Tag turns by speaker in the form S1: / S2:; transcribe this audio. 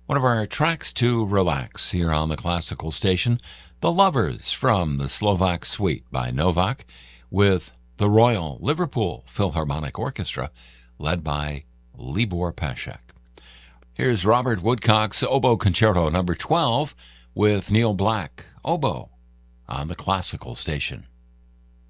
S1: One of our tracks to relax here on the classical station, The Lovers from the Slovak Suite by Novak with the Royal Liverpool Philharmonic Orchestra led by Libor Pashek. Here's Robert Woodcock's Oboe Concerto number 12 with Neil Black, oboe, on the classical station.